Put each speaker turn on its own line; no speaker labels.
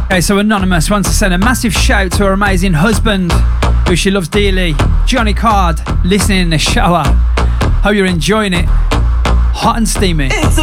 Okay, so Anonymous wants to send a massive shout to her amazing husband, who she loves dearly, Johnny Card, listening in the shower. Hope you're enjoying it. Hot and steamy.